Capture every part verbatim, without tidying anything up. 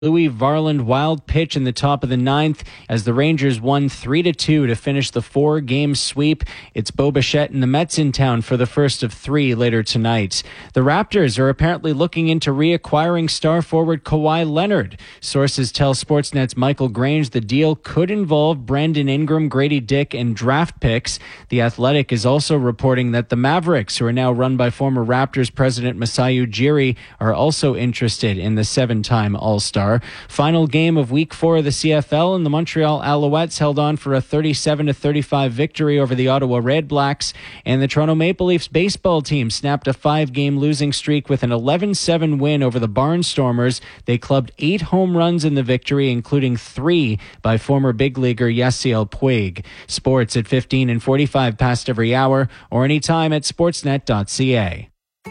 Louis Varland wild pitch in the top of the ninth as the Rangers won three to two to finish the four-game sweep. It's Bo Bichette and the Mets in town for the first of three later tonight. The Raptors are apparently looking into reacquiring star forward Kawhi Leonard. Sources tell Sportsnet's Michael Grange the deal could involve Brandon Ingram, Grady Dick, and draft picks. The Athletic is also reporting that the Mavericks, who are now run by former Raptors president Masai Ujiri, are also interested in the seven-time All-Star. Final game of week four of the C F L, and the Montreal Alouettes held on for a thirty-seven to thirty-five victory over the Ottawa Red Blacks, and the Toronto Maple Leafs baseball team snapped a five-game losing streak with an eleven seven win over the Barnstormers. They clubbed eight home runs in the victory, including three by former big leaguer Yasiel Puig. Sports at fifteen and forty-five past every hour, or anytime at sportsnet dot c a.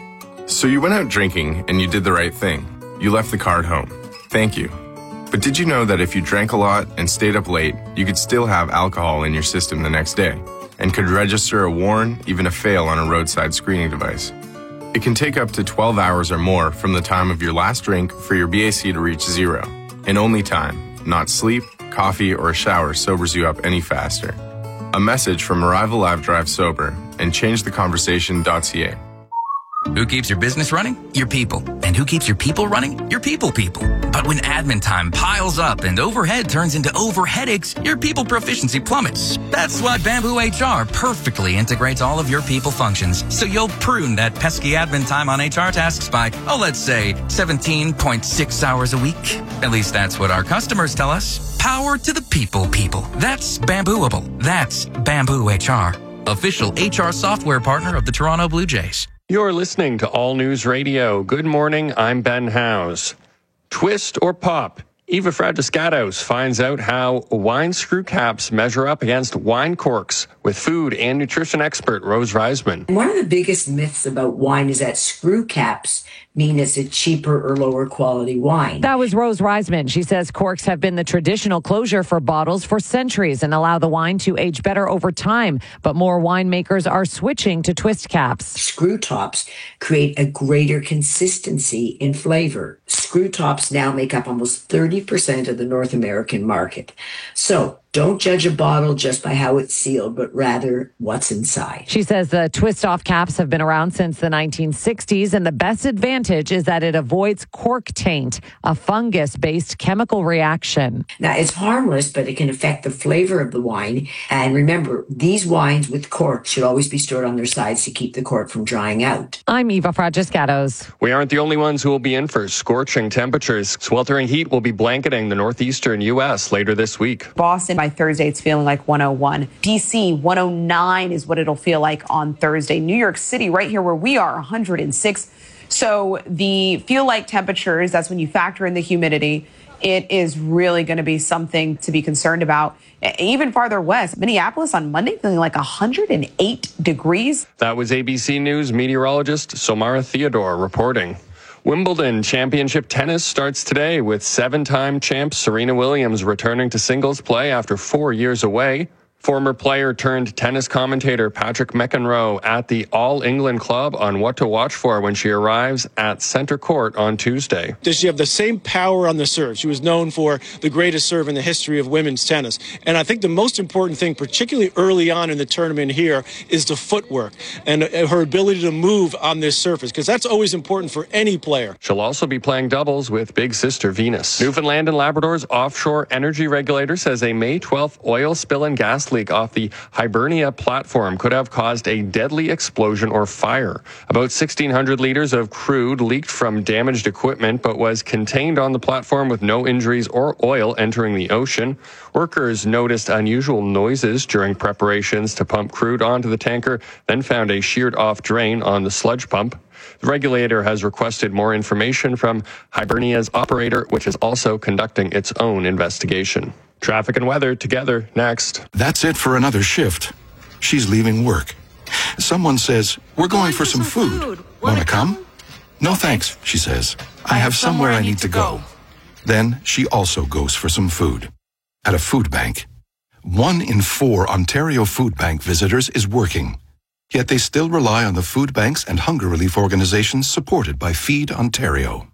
So you went out drinking and you did the right thing. You left the car at home. Thank you. But did you know that if you drank a lot and stayed up late, you could still have alcohol in your system the next day and could register a warn, even a fail on a roadside screening device? It can take up to twelve hours or more from the time of your last drink for your B A C to reach zero. And only time, not sleep, coffee, or a shower sobers you up any faster. A message from Arrival Live Drive Sober and change the conversation dot c a. Who keeps your business running? Your people. And who keeps your people running? Your people people. But when admin time piles up and overhead turns into over headaches, your people proficiency plummets. That's why Bamboo H R perfectly integrates all of your people functions, so you'll prune that pesky admin time on H R tasks by, oh, let's say seventeen point six hours a week. At least that's what our customers tell us. Power to the people people. That's Bambooable. That's Bamboo H R. Official H R software partner of the Toronto Blue Jays. You're listening to All News Radio. Good morning, I'm Ben Howes. Twist or pop? Eva Fragiscatos finds out how wine screw caps measure up against wine corks with food and nutrition expert Rose Reisman. One of the biggest myths about wine is that screw caps mean it's a cheaper or lower quality wine. That was Rose Reisman. She says corks have been the traditional closure for bottles for centuries and allow the wine to age better over time. But more winemakers are switching to twist caps. Screw tops create a greater consistency in flavor. Screw tops now make up almost thirty percent of the North American market. So don't judge a bottle just by how it's sealed, but rather what's inside. She says the twist-off caps have been around since the nineteen sixties, and the best advantage is that it avoids cork taint, a fungus-based chemical reaction. Now, it's harmless, but it can affect the flavor of the wine. And remember, these wines with cork should always be stored on their sides to keep the cork from drying out. I'm Eva Fragiscatos. We aren't the only ones who will be in for scorching temperatures. Sweltering heat will be blanketing the northeastern U S later this week. Boston, by Thursday, it's feeling like one oh one. D C, one oh nine is what it'll feel like on Thursday. New York City, right here where we are, one hundred six. So the feel-like temperatures, that's when you factor in the humidity, it is really going to be something to be concerned about. Even farther west, Minneapolis on Monday feeling like one hundred eight degrees. That was A B C News meteorologist Somara Theodore reporting. Wimbledon Championship tennis starts today with seven-time champ Serena Williams returning to singles play after four years away. Former player turned tennis commentator Patrick McEnroe at the All England Club on what to watch for when she arrives at Centre Court on Tuesday. Does she have the same power on the serve? She was known for the greatest serve in the history of women's tennis. And I think the most important thing, particularly early on in the tournament here, is the footwork and her ability to move on this surface, because that's always important for any player. She'll also be playing doubles with big sister Venus. Newfoundland and Labrador's offshore energy regulator says a May twelfth oil spill and gas leak off the Hibernia platform could have caused a deadly explosion or fire. About sixteen hundred liters of crude leaked from damaged equipment, but was contained on the platform with no injuries or oil entering the ocean. Workers noticed unusual noises during preparations to pump crude onto the tanker, then found a sheared off drain on the sludge pump. The regulator has requested more information from Hibernia's operator, which is also conducting its own investigation. Traffic and weather together next. That's it for another shift. She's leaving work. Someone says, we're going for some food. Want to come? No thanks, she says. I have somewhere I need to go. Then she also goes for some food. At a food bank. One in four Ontario Food Bank visitors is working. Yet they still rely on the food banks and hunger relief organizations supported by Feed Ontario.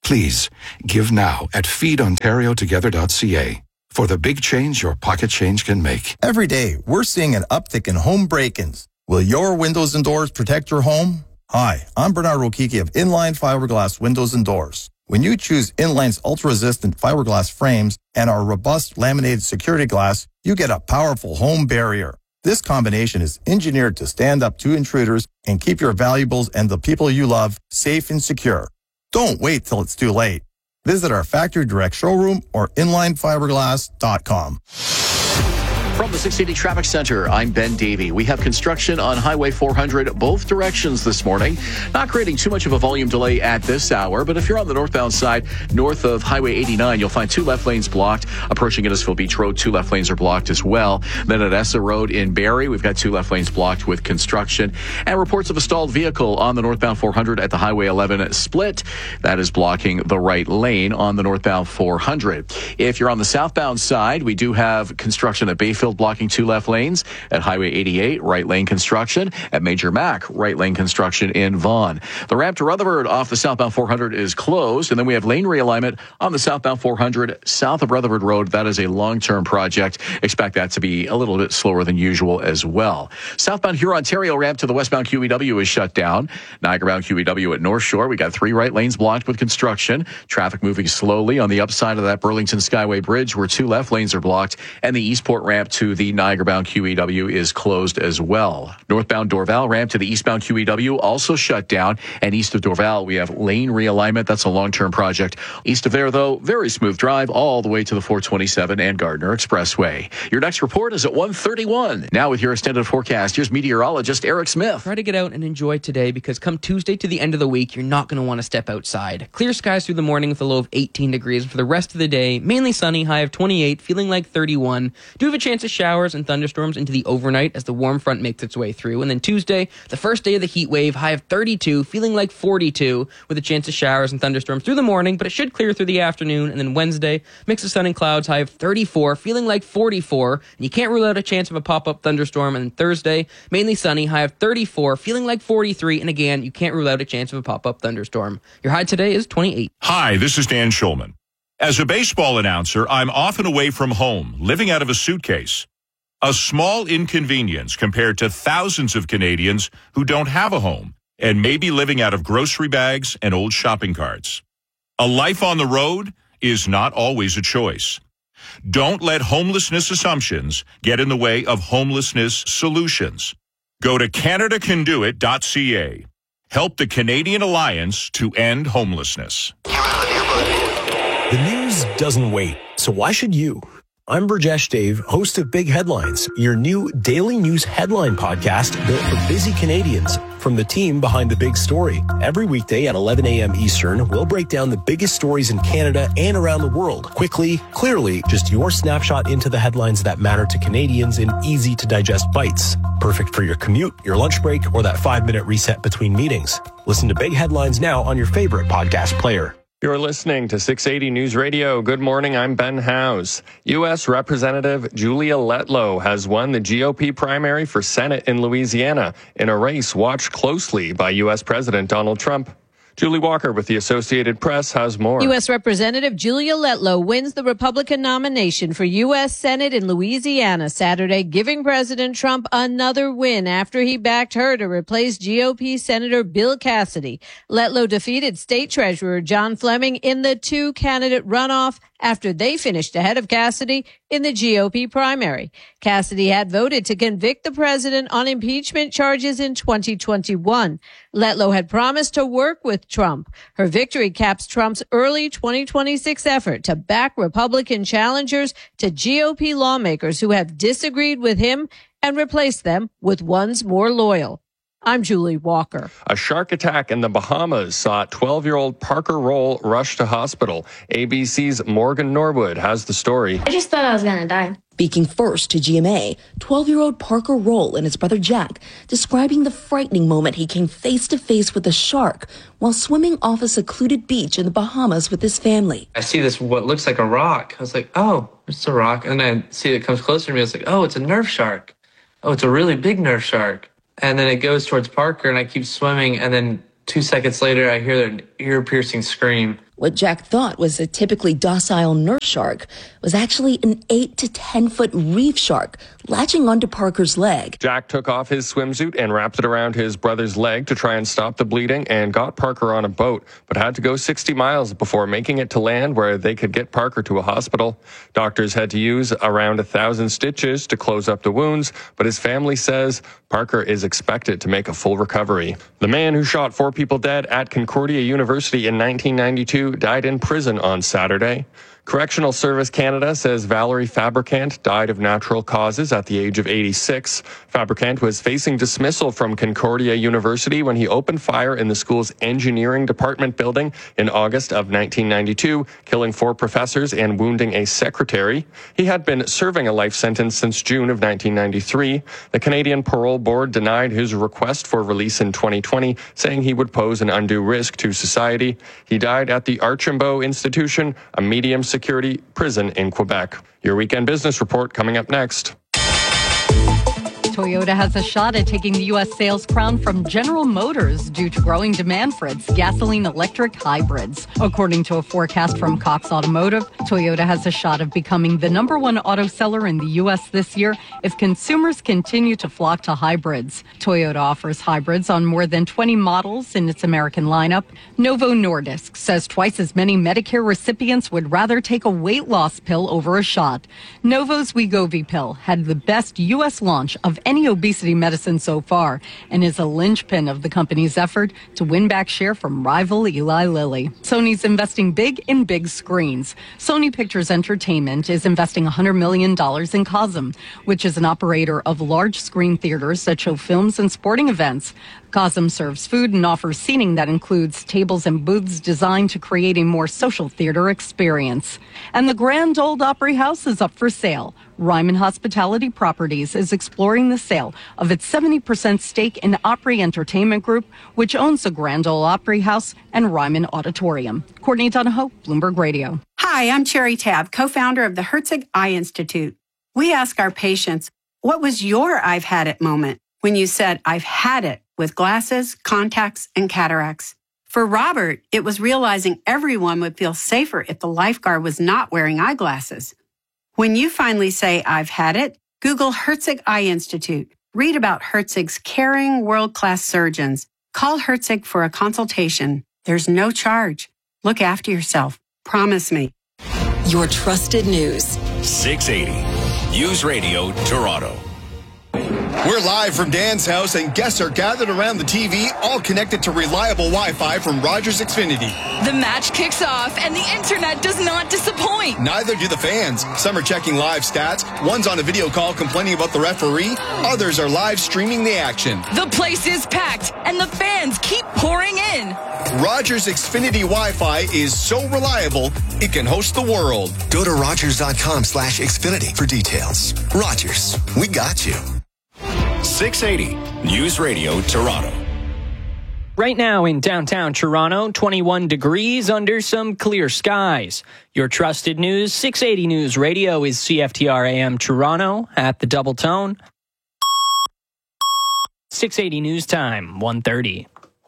Please, give now at feed ontario together dot c a for the big change your pocket change can make. Every day, we're seeing an uptick in home break-ins. Will your windows and doors protect your home? Hi, I'm Bernard Rokiki of Inline Fiberglass Windows and Doors. When you choose Inline's ultra-resistant fiberglass frames and our robust laminated security glass, you get a powerful home barrier. This combination is engineered to stand up to intruders and keep your valuables and the people you love safe and secure. Don't wait till it's too late. Visit our factory direct showroom or inline fiberglass dot com. From the six eighty Traffic Center, I'm Ben Davey. We have construction on Highway four hundred both directions this morning. Not creating too much of a volume delay at this hour, but if you're on the northbound side, north of Highway eighty-nine, you'll find two left lanes blocked. Approaching Innisfil Beach Road, two left lanes are blocked as well. Then at Essa Road in Barrie, we've got two left lanes blocked with construction. And reports of a stalled vehicle on the northbound four hundred at the Highway eleven split. That is blocking the right lane on the northbound four hundred. If you're on the southbound side, we do have construction at Bayfield blocking two left lanes. At Highway eighty-eight, right lane construction. At Major Mac, right lane construction in Vaughan. The ramp to Rutherford off the southbound four hundred is closed. And then we have lane realignment on the southbound four hundred south of Rutherford Road. That is a long-term project. Expect that to be a little bit slower than usual as well. Southbound Huron-Ontario ramp to the westbound Q E W is shut down. Niagara-bound Q E W at North Shore. We got three right lanes blocked with construction. Traffic moving slowly on the upside of that Burlington Skyway Bridge where two left lanes are blocked. And the Eastport ramp to the Niagara-bound Q E W is closed as well. Northbound Dorval ramp to the eastbound Q E W also shut down. And east of Dorval, we have lane realignment. That's a long-term project. East of there, though, very smooth drive all the way to the four twenty-seven and Gardner Expressway. Your next report is at one thirty-one. Now with your extended forecast, here's meteorologist Eric Smith. Try to get out and enjoy today because come Tuesday to the end of the week, you're not going to want to step outside. Clear skies through the morning with a low of eighteen degrees. For the rest of the day, mainly sunny, high of twenty-eight, feeling like thirty-one. Do have a chance of showers and thunderstorms into the overnight as the warm front makes its way through. And then Tuesday, the first day of the heat wave, high of thirty-two, feeling like forty-two, with a chance of showers and thunderstorms through the morning, but it should clear through the afternoon. And then Wednesday, mix of sun and clouds, high of thirty-four, feeling like forty-four, and you can't rule out a chance of a pop-up thunderstorm. And then Thursday, mainly sunny, high of thirty-four, feeling like forty-three, and again, you can't rule out a chance of a pop-up thunderstorm. Your high today is twenty-eight. Hi, this is Dan Schulman. As a baseball announcer, I'm often away from home, living out of a suitcase. A small inconvenience compared to thousands of Canadians who don't have a home and may be living out of grocery bags and old shopping carts. A life on the road is not always a choice. Don't let homelessness assumptions get in the way of homelessness solutions. Go to canada can do it dot c a. Help the Canadian Alliance to End Homelessness. The news doesn't wait, so why should you? I'm Burjesh Dave, host of Big Headlines, your new daily news headline podcast built for busy Canadians from the team behind the big story. Every weekday at eleven a.m. Eastern, we'll break down the biggest stories in Canada and around the world. Quickly, clearly, just your snapshot into the headlines that matter to Canadians in easy-to-digest bites. Perfect for your commute, your lunch break, or that five-minute reset between meetings. Listen to Big Headlines now on your favorite podcast player. You're listening to six eighty News Radio. Good morning, I'm Ben Howes. U S Representative Julia Letlow has won the G O P primary for Senate in Louisiana in a race watched closely by U S President Donald Trump. Julie Walker with the Associated Press has more. U S Representative Julia Letlow wins the Republican nomination for U S Senate in Louisiana Saturday, giving President Trump another win after he backed her to replace G O P Senator Bill Cassidy. Letlow defeated State Treasurer John Fleming in the two-candidate runoff after they finished ahead of Cassidy in the G O P primary. Cassidy had voted to convict the president on impeachment charges in twenty twenty-one. Letlow had promised to work with Trump. Her victory caps Trump's early twenty twenty-six effort to back Republican challengers to G O P lawmakers who have disagreed with him and replace them with ones more loyal. I'm Julie Walker. A shark attack in the Bahamas saw twelve-year-old Parker Roll rush to hospital. A B C's Morgan Norwood has the story. I just thought I was going to die. Speaking first to G M A, twelve-year-old Parker Roll and his brother Jack describing the frightening moment he came face-to-face with a shark while swimming off a secluded beach in the Bahamas with his family. I see this, what looks like a rock. I was like, oh, it's a rock. And then I see it comes closer to me. I was like, oh, it's a nerf shark. Oh, it's a really big nerf shark. And then it goes towards Parker, and I keep swimming, and then two seconds later, I hear an ear-piercing scream. What Jack thought was a typically docile nurse shark was actually an eight to ten foot reef shark latching onto Parker's leg. Jack took off his swimsuit and wrapped it around his brother's leg to try and stop the bleeding and got Parker on a boat, but had to go sixty miles before making it to land where they could get Parker to a hospital. Doctors had to use around a thousand stitches to close up the wounds, but his family says Parker is expected to make a full recovery. The man who shot four people dead at Concordia University in nineteen ninety-two died in prison on Saturday. Correctional Service Canada says Valerie Fabricant died of natural causes at the age of eighty-six. Fabricant was facing dismissal from Concordia University when he opened fire in the school's engineering department building in August of nineteen ninety-two, killing four professors and wounding a secretary. He had been serving a life sentence since June of nineteen ninety-three. The Canadian Parole Board denied his request for release in twenty twenty, saying he would pose an undue risk to society. He died at the Archambault Institution, a medium security prison in Quebec. Your weekend business report coming up next. Toyota has a shot at taking the U S sales crown from General Motors due to growing demand for its gasoline-electric hybrids. According to a forecast from Cox Automotive, Toyota has a shot of becoming the number one auto seller in the U S this year if consumers continue to flock to hybrids. Toyota offers hybrids on more than twenty models in its American lineup. Novo Nordisk says twice as many Medicare recipients would rather take a weight loss pill over a shot. Novo's Wegovy pill had the best U S launch of any obesity medicine so far and is a linchpin of the company's effort to win back share from rival Eli Lilly. Sony's investing big in big screens. Sony Pictures Entertainment is investing one hundred million dollars in Cosm, which is an operator of large screen theaters that show films and sporting events. Cosm serves food and offers seating that includes tables and booths designed to create a more social theater experience. And the Grand Ole Opry House is up for sale. Ryman Hospitality Properties is exploring the sale of its seventy percent stake in Opry Entertainment Group, which owns the Grand Ole Opry House and Ryman Auditorium. Courtney Donahoe, Bloomberg Radio. Hi, I'm Cherry Tab, co-founder of the Herzig Eye Institute. We ask our patients, what was your I've had it moment when you said, I've had it with glasses, contacts, and cataracts? For Robert, it was realizing everyone would feel safer if the lifeguard was not wearing eyeglasses. When you finally say, I've had it, Google Herzig Eye Institute. Read about Herzig's caring, world-class surgeons. Call Herzig for a consultation. There's no charge. Look after yourself. Promise me. Your trusted news. six eighty News Radio Toronto. We're live from Dan's house, and guests are gathered around the T V, all connected to reliable Wi-Fi from Rogers Xfinity. The match kicks off, and the internet does not disappoint. Neither do the fans. Some are checking live stats. One's on a video call complaining about the referee. Others are live streaming the action. The place is packed, and the fans keep pouring in. Rogers Xfinity Wi-Fi is so reliable, it can host the world. Go to Rogers.com slash Xfinity for details. Rogers, we got you. six eighty News Radio Toronto. Right now in downtown Toronto, twenty-one degrees under some clear skies. Your trusted news, six eighty News Radio is C F T R A M Toronto at the double tone. six eighty News Time, one thirty.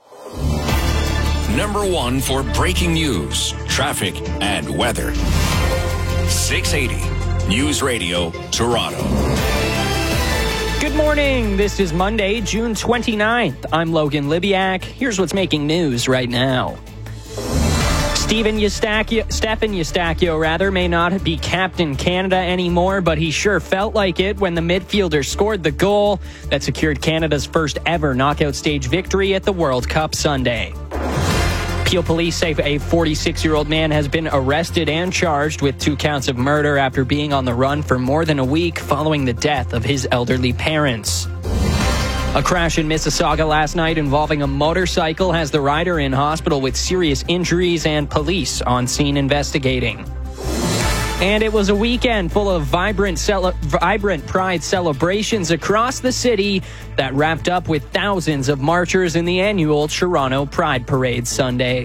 Number one for breaking news, traffic, and weather. six eighty News Radio Toronto. Good morning. This is Monday, June twenty-ninth. I'm Logan Libiak. Here's what's making news right now. Steven Eustachio, Stefan Eustachio, rather, may not be captain Canada anymore, but he sure felt like it when the midfielder scored the goal that secured Canada's first ever knockout stage victory at the World Cup Sunday. Peel police say a forty-six-year-old man has been arrested and charged with two counts of murder after being on the run for more than a week following the death of his elderly parents. A crash in Mississauga last night involving a motorcycle has the rider in hospital with serious injuries and police on scene investigating. And it was a weekend full of vibrant, cele- vibrant Pride celebrations across the city that wrapped up with thousands of marchers in the annual Toronto Pride Parade Sunday.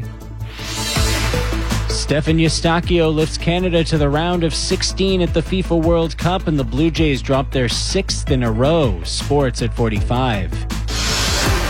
Stefan Eustachio lifts Canada to the round of sixteen at the FIFA World Cup, and the Blue Jays drop their sixth in a row. Sports at forty-five.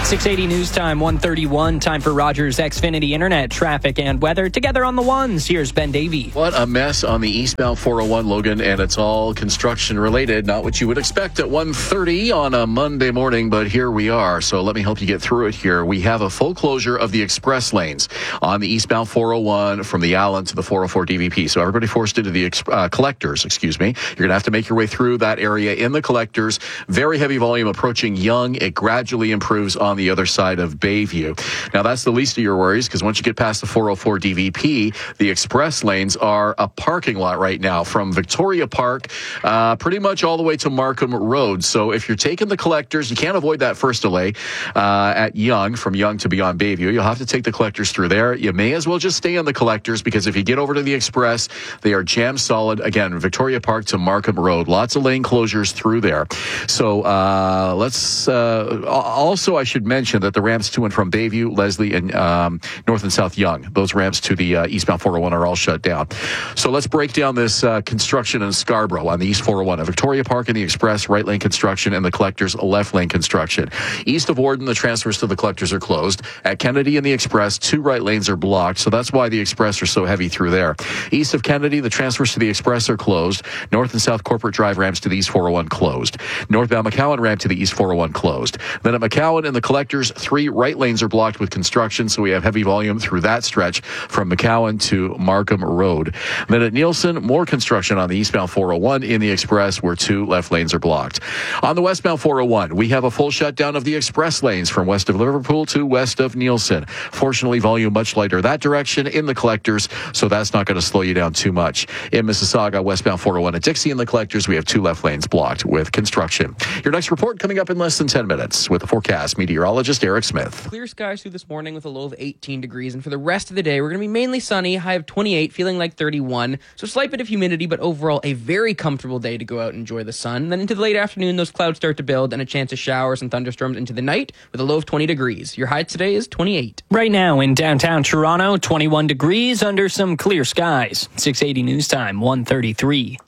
six eighty News Time, one thirty-one. Time for Rogers Xfinity Internet, traffic, and weather. Together on the ones, here's Ben Davey. What a mess on the eastbound four oh one, Logan, and it's all construction related. Not what you would expect at one thirty on a Monday morning, but here we are. So let me help you get through it here. We have a full closure of the express lanes on the eastbound four oh one from the Allen to the four oh four D V P. So everybody forced into the uh, collectors, excuse me. You're going to have to make your way through that area in the collectors. Very heavy volume approaching Young. It gradually improves on the other side of Bayview. Now, that's the least of your worries, because once you get past the four oh four D V P, the express lanes are a parking lot right now from Victoria Park uh, pretty much all the way to Markham Road. So if you're taking the collectors, you can't avoid that first delay uh, at Young, from Young to beyond Bayview. You'll have to take the collectors through there. You may as well just stay on the collectors, because if you get over to the express, they are jam solid. Again, Victoria Park to Markham Road. Lots of lane closures through there. So uh, let's uh, also, I should mention that the ramps to and from Bayview, Leslie, and um, North and South Young, those ramps to the uh, eastbound four oh one are all shut down. So let's break down this uh, construction in Scarborough on the East four oh one. At Victoria Park and the Express, right lane construction, and the collectors, left lane construction. East of Warden, the transfers to the collectors are closed. At Kennedy and the Express, two right lanes are blocked, so that's why the Express are so heavy through there. East of Kennedy, the transfers to the Express are closed. North and South Corporate Drive ramps to the East four oh one closed. Northbound McCowan ramp to the East four oh one closed. Then at McCowan and the collectors, three right lanes are blocked with construction, so we have heavy volume through that stretch from McCowan to Markham Road. Then at Nielsen, more construction on the eastbound four oh one in the Express, where two left lanes are blocked. On the westbound four oh one, we have a full shutdown of the express lanes from west of Liverpool to west of Nielsen. Fortunately, volume much lighter that direction in the collectors, so that's not going to slow you down too much. In Mississauga, westbound four oh one at Dixie in the collectors, we have two left lanes blocked with construction. Your next report coming up in less than ten minutes with the forecast meteorologist Eric Smith. Clear skies through this morning with a low of eighteen degrees, and for the rest of the day, we're going to be mainly sunny, high of twenty-eight, feeling like thirty-one. So slight bit of humidity, but overall a very comfortable day to go out and enjoy the sun. Then into the late afternoon, those clouds start to build, and a chance of showers and thunderstorms into the night with a low of twenty degrees. Your high today is twenty-eight. Right now in downtown Toronto, twenty-one degrees under some clear skies. six eighty News Time, one thirty-three.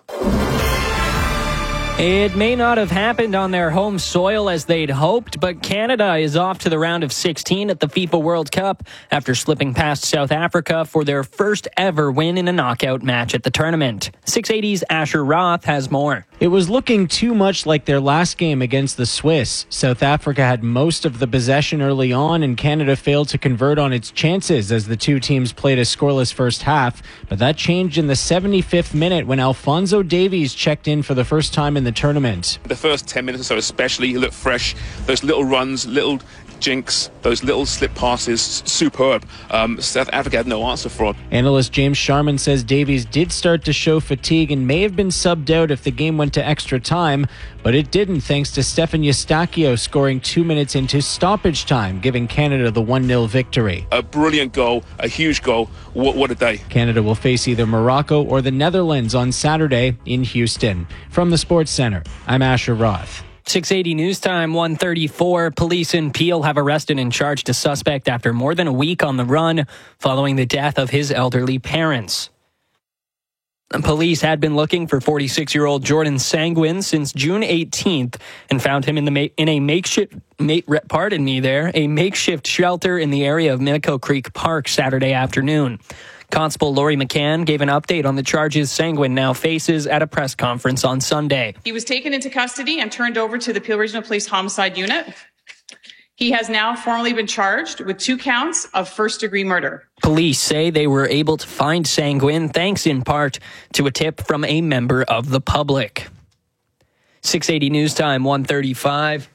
It may not have happened on their home soil as they'd hoped, but Canada is off to the round of sixteen at the FIFA World Cup after slipping past South Africa for their first ever win in a knockout match at the tournament. six eighty's Asher Roth has more. It was looking too much like their last game against the Swiss. South Africa had most of the possession early on, and Canada failed to convert on its chances as the two teams played a scoreless first half. But that changed in the seventy-fifth minute when Alphonso Davies checked in for the first time in the tournament. The first ten minutes or so especially, he looked fresh. Those little runs, little jinks, those little slip passes, superb. Um, South Africa had no answer for it. Analyst James Sharman says Davies did start to show fatigue and may have been subbed out if the game went to extra time, but it didn't thanks to Stefan Eustáquio scoring two minutes into stoppage time, giving Canada the one nil victory. A brilliant goal, a huge goal. What, what a day. Canada will face either Morocco or the Netherlands on Saturday in Houston. From the Sports Center, I'm Asher Roth. six eighty News Time, one thirty-four. Police in Peel have arrested and charged a suspect after more than a week on the run following the death of his elderly parents. Police had been looking for forty-six-year-old Jordan Sanguin since June eighteenth and found him in the ma- in a makeshift ma- pardon me there a makeshift shelter in the area of Minico Creek Park Saturday afternoon. Constable Laurie McCann gave an update on the charges Sanguin now faces at a press conference on Sunday. He was taken into custody and turned over to the Peel Regional Police Homicide Unit. He has now formally been charged with two counts of first-degree murder. Police say they were able to find Sanguin thanks in part to a tip from a member of the public. six eighty News Time, one thirty-five.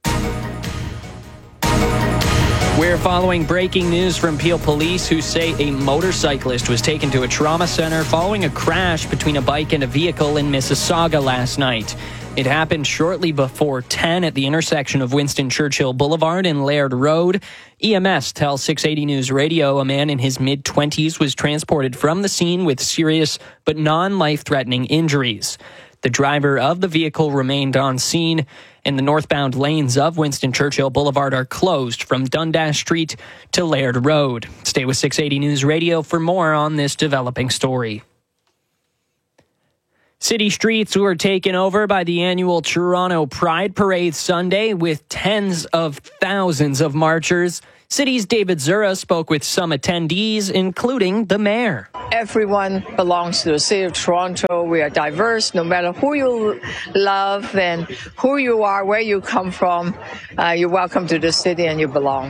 We're following breaking news from Peel Police, who say a motorcyclist was taken to a trauma center following a crash between a bike and a vehicle in Mississauga last night. It happened shortly before ten at the intersection of Winston Churchill Boulevard and Laird Road. E M S tells six eighty News Radio a man in his mid-twenties was transported from the scene with serious but non-life-threatening injuries. The driver of the vehicle remained on scene, and the northbound lanes of Winston Churchill Boulevard are closed from Dundas Street to Laird Road. Stay with six eighty News Radio for more on this developing story. City streets were taken over by the annual Toronto Pride Parade Sunday with tens of thousands of marchers. City's David Zura spoke with some attendees, including the mayor. Everyone belongs to the city of Toronto. We are diverse, no matter who you love and who you are, where you come from. Uh, you're welcome to the city and you belong.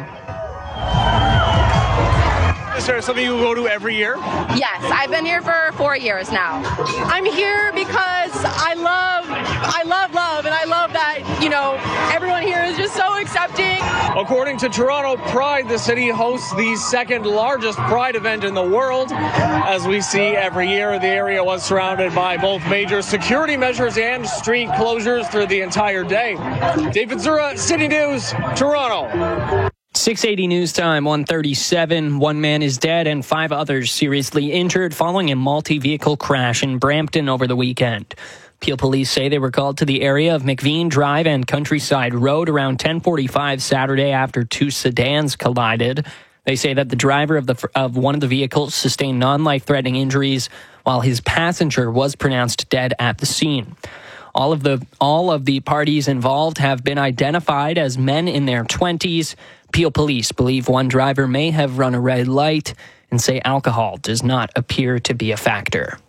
Is there something you go to every year? Yes, I've been here for four years now. I'm here because I love, I love love, and I love that, you know, everyone here is just so accepting. According to Toronto Pride, the city hosts the second largest Pride event in the world. As we see every year, the area was surrounded by both major security measures and street closures through the entire day. David Zura, City News, Toronto. six eighty News Time, one thirty-seven. One man is dead and five others seriously injured following a multi-vehicle crash in Brampton over the weekend. Peel police say they were called to the area of McVean Drive and Countryside Road around ten forty-five Saturday after two sedans collided. They say that the driver of the of one of the vehicles sustained non-life-threatening injuries, while his passenger was pronounced dead at the scene. All of the all of the parties involved have been identified as men in their twenties. Peel police believe one driver may have run a red light and say alcohol does not appear to be a factor.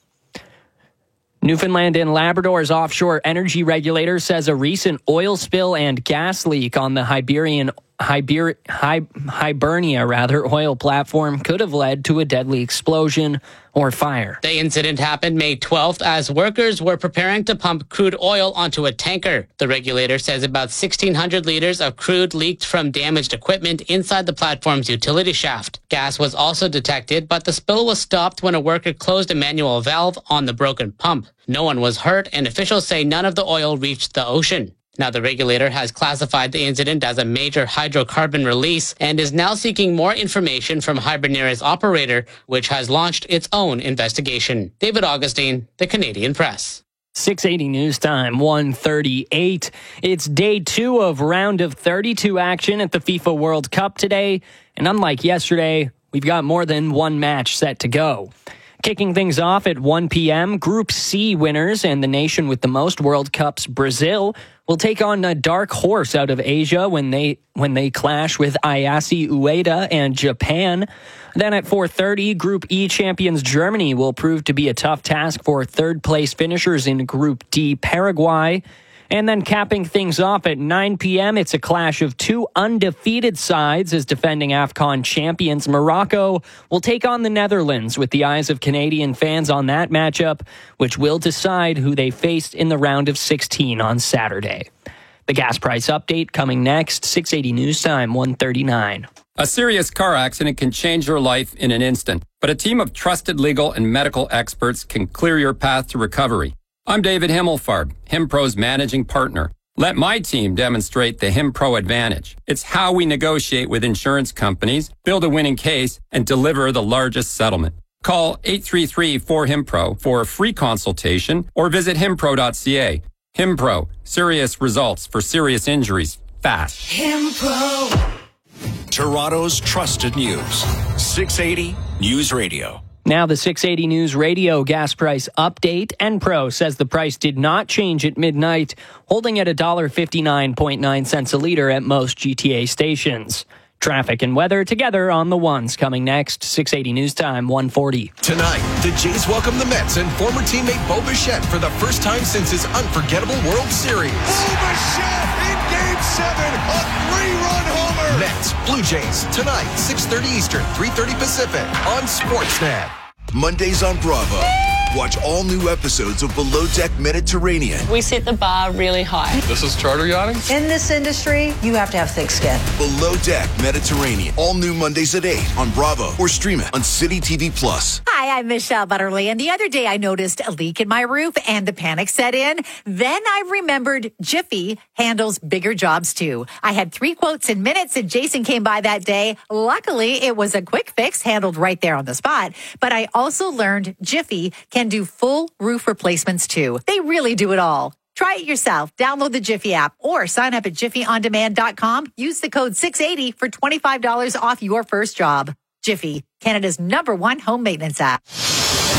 Newfoundland and Labrador's offshore energy regulator says a recent oil spill and gas leak on the Iberian Hiber, Hi, Hibernia rather oil platform could have led to a deadly explosion or fire. The incident happened May twelfth as workers were preparing to pump crude oil onto a tanker. The regulator says about sixteen hundred liters of crude leaked from damaged equipment inside the platform's utility shaft. Gas was also detected, but the spill was stopped when a worker closed a manual valve on the broken pump. No one was hurt, and officials say none of the oil reached the ocean. Now, the regulator has classified the incident as a major hydrocarbon release and is now seeking more information from Hibernia's operator, which has launched its own investigation. David Augustine, The Canadian Press. six eighty News Time, one thirty-eight. It's day two of round of thirty-two action at the FIFA World Cup today. And unlike yesterday, we've got more than one match set to go. Kicking things off at one p.m., Group C winners and the nation with the most World Cups, Brazil, will take on a dark horse out of Asia when they when they clash with Ayase Ueda and Japan. Then at four thirty, Group E champions Germany will prove to be a tough task for third-place finishers in Group D, Paraguay. And then capping things off at nine p.m., it's a clash of two undefeated sides as defending AFCON champions Morocco will take on the Netherlands with the eyes of Canadian fans on that matchup, which will decide who they faced in the round of sixteen on Saturday. The gas price update coming next, six eighty News Time, one thirty-nine. A serious car accident can change your life in an instant, but a team of trusted legal and medical experts can clear your path to recovery. I'm David Himmelfarb, HimPro's managing partner. Let my team demonstrate the HimPro advantage. It's how we negotiate with insurance companies, build a winning case, and deliver the largest settlement. Call eight three three, four, HIMPRO for a free consultation or visit himpro dot c a. HimPro, serious results for serious injuries, fast. HimPro. Toronto's trusted news. six eighty News Radio. Now the six eighty News Radio gas price update. Enpro says the price did not change at midnight, holding at one dollar fifty-nine point nine cents a liter at most G T A stations. Traffic and weather together on the ones coming next. six eighty News Time, one forty. Tonight, the Jays welcome the Mets and former teammate Bo Bichette for the first time since his unforgettable World Series. Bo Bichette in Game seven, a three-run homer. Mets, Blue Jays, tonight, six thirty Eastern, three thirty Pacific on Sportsnet. Mondays on Bravo. Watch all new episodes of Below Deck Mediterranean. We set the bar really high. This is charter yachting? In this industry, you have to have thick skin. Below Deck Mediterranean. All new Mondays at eight on Bravo or stream it on City T V Plus. Hi, I'm Michelle Butterly, and the other day I noticed a leak in my roof and the panic set in. Then I remembered Jiffy handles bigger jobs too. I had three quotes in minutes and Jason came by that day. Luckily, it was a quick fix handled right there on the spot. But I also learned Jiffy can do full roof replacements too. They really do it all. Try it yourself. Download the Jiffy app or sign up at jiffy on demand dot com. Use the code six eighty for twenty-five dollars off your first job. Jiffy, Canada's number one home maintenance app.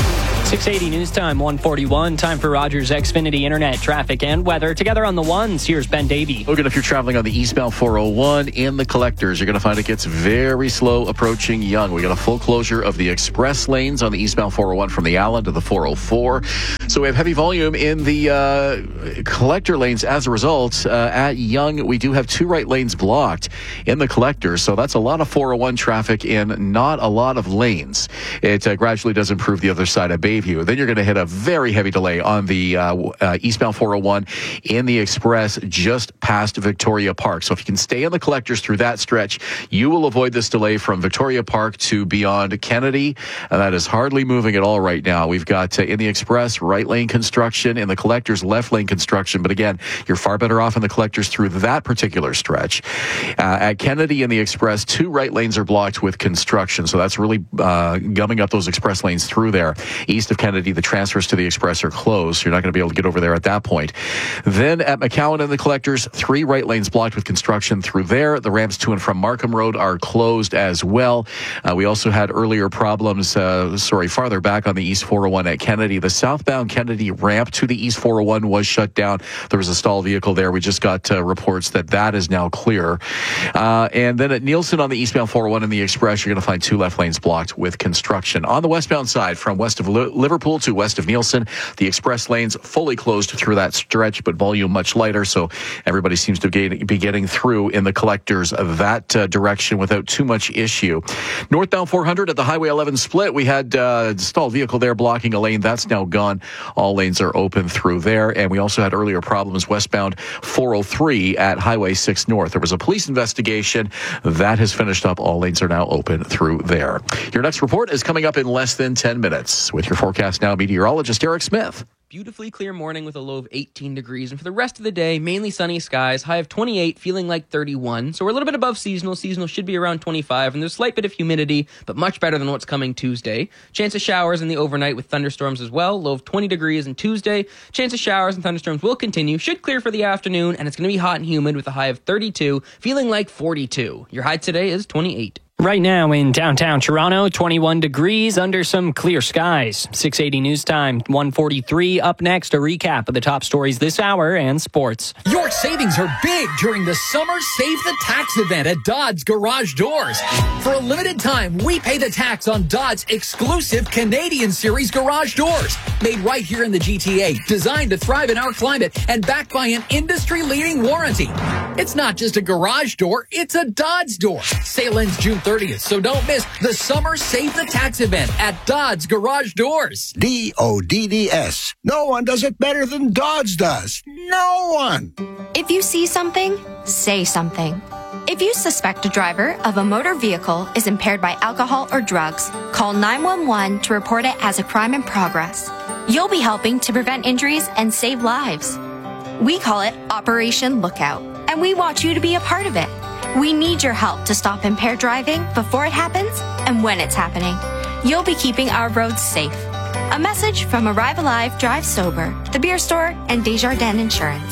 six eighty News Time, one forty-one. Time for Rogers Xfinity Internet traffic and weather. Together on the ones, here's Ben Davey. Logan, if you're traveling on the eastbound four oh one in the collectors, you're going to find it gets very slow approaching Yonge. We got a full closure of the express lanes on the eastbound four oh one from the Allen to the four oh four. So we have heavy volume in the uh, collector lanes as a result. Uh, at Yonge, we do have two right lanes blocked in the collectors. So that's a lot of four oh one traffic in not a lot of lanes. It uh, gradually does improve the other side of Bayview. Then you're going to hit a very heavy delay on the uh, uh, eastbound four oh one in the express just past Victoria Park. So if you can stay in the collectors through that stretch, you will avoid this delay from Victoria Park to beyond Kennedy. Uh, that is hardly moving at all right now. We've got uh, in the express right lane construction, in the collectors left lane construction. But again, you're far better off in the collectors through that particular stretch. Uh, at Kennedy in the express, two right lanes are blocked with construction. So that's really uh, gumming up those express lanes through there. East of Kennedy, the transfers to the express are closed. So you're not going to be able to get over there at that point. Then at McCowan and the collectors, three right lanes blocked with construction through there. The ramps to and from Markham Road are closed as well. Uh, we also had earlier problems, uh, sorry, farther back on the East four oh one at Kennedy. The southbound Kennedy ramp to the East four oh one was shut down. There was a stalled vehicle there. We just got uh, reports that that is now clear. Uh, and then at Nielsen on the eastbound four oh one in the express, you're going to find two left lanes blocked with construction. On the westbound side, from west of Li- Liverpool to west of Nielsen, the express lanes fully closed through that stretch, but volume much lighter. So everybody seems to be getting through in the collectors of that uh, direction without too much issue. Northbound four hundred at the Highway eleven split, we had uh, a stalled vehicle there blocking a lane. That's now gone. All lanes are open through there. And we also had earlier problems westbound four oh three at Highway six North. There was a police investigation. That has finished up. All lanes are now open through there. Your next report is coming up in less than ten minutes. With your forecast now, meteorologist Eric Smith. Beautifully clear morning with a low of eighteen degrees. And for the rest of the day, mainly sunny skies, high of twenty-eight, feeling like thirty-one. So we're a little bit above seasonal. Seasonal should be around twenty-five, and there's a slight bit of humidity, but much better than what's coming Tuesday. Chance of showers in the overnight with thunderstorms as well. Low of twenty degrees on Tuesday. Chance of showers and thunderstorms will continue. Should clear for the afternoon, and it's going to be hot and humid with a high of thirty-two, feeling like forty-two. Your high today is twenty-eight. Right now in downtown Toronto, twenty-one degrees under some clear skies. six eighty News Time, one forty-three. Up next, a recap of the top stories this hour and sports. Your savings are big during the Summer Save the Tax event at Dodds Garage Doors. For a limited time, we pay the tax on Dodds exclusive Canadian Series garage doors. Made right here in the G T A, designed to thrive in our climate, and backed by an industry-leading warranty. It's not just a garage door, it's a Dodds door. Sale ends June thirtieth, so don't miss the Summer Save the Tax event at Dodds Garage Doors. D O D D S. No one does it better than Dodds does. No one. If you see something, say something. If you suspect a driver of a motor vehicle is impaired by alcohol or drugs, call nine one one to report it as a crime in progress. You'll be helping to prevent injuries and save lives. We call it Operation Lookout, and we want you to be a part of it. We need your help to stop impaired driving before it happens and when it's happening. You'll be keeping our roads safe. A message from Arrive Alive, Drive Sober, The Beer Store, and Desjardins Insurance.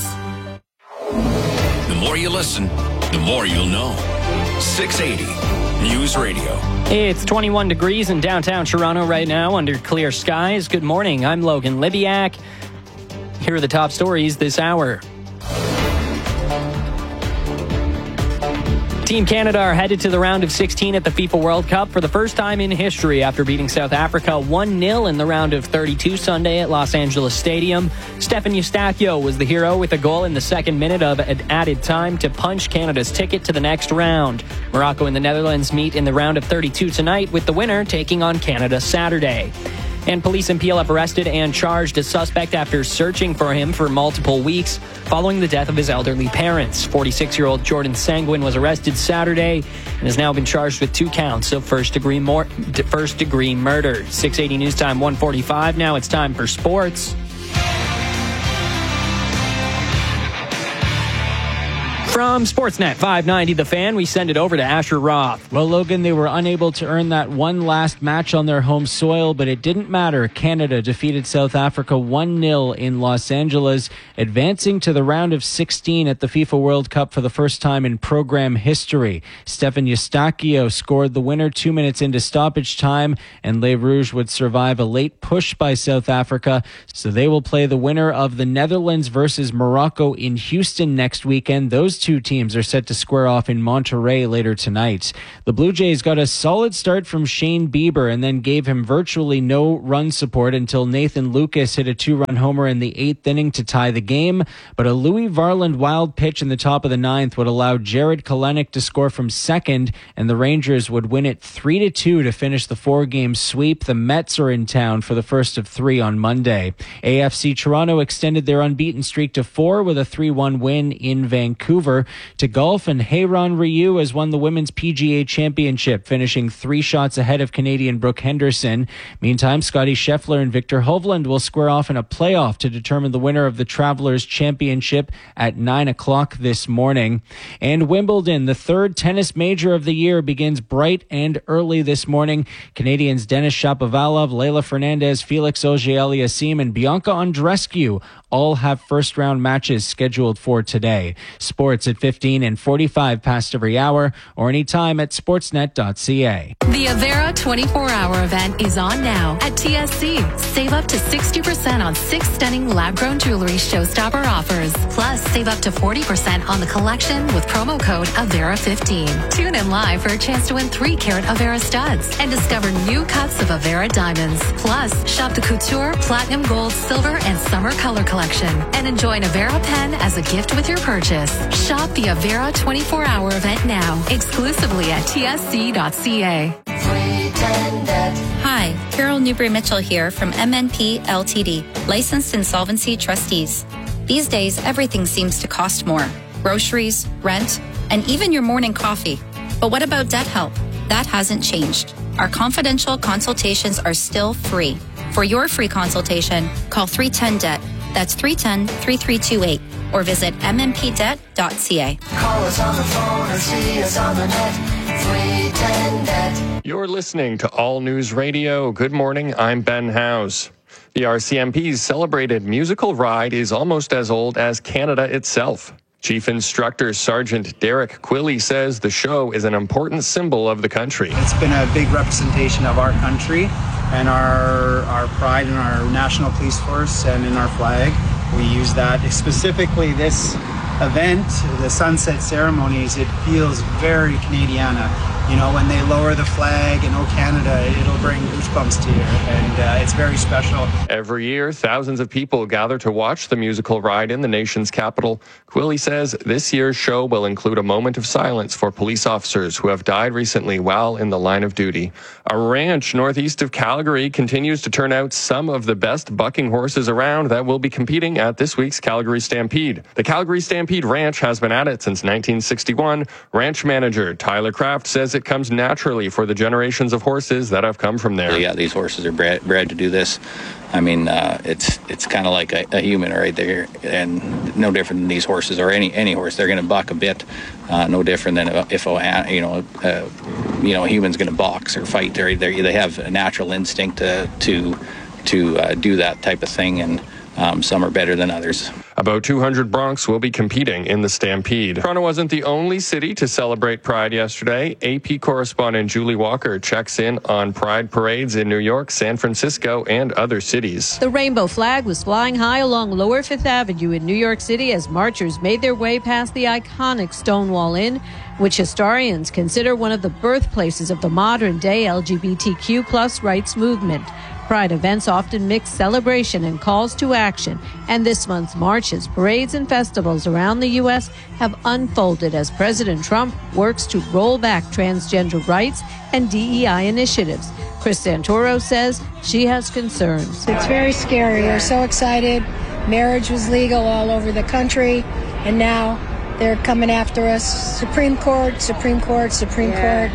The more you listen, the more you'll know. six eighty News Radio. It's twenty-one degrees in downtown Toronto right now under clear skies. Good morning. I'm Logan Libiak. Here are the top stories this hour. Team Canada are headed to the round of sixteen at the FIFA World Cup for the first time in history after beating South Africa one nil in the round of thirty-two Sunday at Los Angeles Stadium. Stefan Eustáquio was the hero with a goal in the second minute of added time to punch Canada's ticket to the next round. Morocco and the Netherlands meet in the round of thirty-two tonight, with the winner taking on Canada Saturday. And police in Peel have arrested and charged a suspect after searching for him for multiple weeks following the death of his elderly parents. forty-six-year-old Jordan Sanguin was arrested Saturday and has now been charged with two counts of first-degree mor- first-degree murder. six eighty News Time, one forty-five. Now it's time for sports. From Sportsnet five ninety The Fan, we send it over to Asher Roth. Well, Logan, they were unable to earn that one last match on their home soil, but it didn't matter. Canada defeated South Africa one nil in Los Angeles, advancing to the round of sixteen at the FIFA World Cup for the first time in program history. Stefan Eustáquio scored the winner two minutes into stoppage time, and Les Rouges would survive a late push by South Africa, so they will play the winner of the Netherlands versus Morocco in Houston next weekend. Those two teams are set to square off in Monterrey later tonight. The Blue Jays got a solid start from Shane Bieber and then gave him virtually no run support until Nathan Lucas hit a two-run homer in the eighth inning to tie the game. But a Louis Varland wild pitch in the top of the ninth would allow Jared Kelenic to score from second, and the Rangers would win it three to two to finish the four-game sweep. The Mets are in town for the first of three on Monday. A F C Toronto extended their unbeaten streak to four with a three one win in Vancouver. To golf, and Heiran Ryu has won the Women's P G A Championship, finishing three shots ahead of Canadian Brooke Henderson. Meantime, Scotty Scheffler and Victor Hovland will square off in a playoff to determine the winner of the Travelers Championship at nine o'clock this morning. And Wimbledon, the third tennis major of the year, begins bright and early this morning. Canadians Denis Shapovalov, Leylah Fernandez, Felix Auger-Aliassime, and Bianca Andreescu all have first-round matches scheduled for today. Sports at fifteen and forty-five past every hour, or anytime at sportsnet dot c a. The Avera twenty-four hour event is on now at T S C. Save up to sixty percent on six stunning lab-grown jewelry showstopper offers. Plus, save up to forty percent on the collection with promo code Avera fifteen. Tune in live for a chance to win three carat Avera studs and discover new cuts of Avera diamonds. Plus, shop the Couture, Platinum Gold, Silver, and Summer Color Collection and enjoy an Avera pen as a gift with your purchase. Shop the Avera twenty-four hour event now, exclusively at T S C dot c a. Hi, Carol Newbury-Mitchell here from M N P L T D, Licensed Insolvency Trustees. These days, everything seems to cost more. Groceries, rent, and even your morning coffee. But what about debt help? That hasn't changed. Our confidential consultations are still free. For your free consultation, call three one zero D E B T. That's three one zero, three three two eight. Or visit m m p debt dot c a. Call us on the phone or see us on the net. three one zero D E B T. You're listening to All News Radio. Good morning, I'm Ben Howes. The R C M P's celebrated musical ride is almost as old as Canada itself. Chief Instructor Sergeant Derek Quilly says the show is an important symbol of the country. It's been a big representation of our country and our our pride in our national police force and in our flag. We use that. Specifically this event, the sunset ceremonies, it feels very Canadiana. You know, when they lower the flag in O Canada, it'll bring goosebumps to you, and uh, it's very special. Every year, thousands of people gather to watch the musical ride in the nation's capital. Quilly says this year's show will include a moment of silence for police officers who have died recently while in the line of duty. A ranch northeast of Calgary continues to turn out some of the best bucking horses around that will be competing at this week's Calgary Stampede. The Calgary Stampede Ranch has been at it since nineteen sixty-one. Ranch manager Tyler Kraft says it comes naturally for the generations of horses that have come from there. Yeah, these horses are bred, bred to do this. I mean, uh, it's it's kind of like a, a human right there, and no different than these horses or any any horse. They're going to buck a bit, uh, no different than if a you know uh, you know a human's going to box or fight. They they have a natural instinct to to to uh, do that type of thing, and um, some are better than others. About two hundred broncs will be competing in the Stampede. Toronto wasn't the only city to celebrate Pride yesterday. A P correspondent Julie Walker checks in on Pride parades in New York, San Francisco, and other cities. The rainbow flag was flying high along Lower Fifth Avenue in New York City as marchers made their way past the iconic Stonewall Inn, which historians consider one of the birthplaces of the modern-day L G B T Q plus rights movement. Pride events often mix celebration and calls to action, and this month's marches, parades, and festivals around the U S have unfolded as President Trump works to roll back transgender rights and D E I initiatives. Chris Santoro says she has concerns. It's very scary. We're so excited. Marriage was legal all over the country, and now they're coming after us. Supreme Court, Supreme Court, Supreme yeah. Court.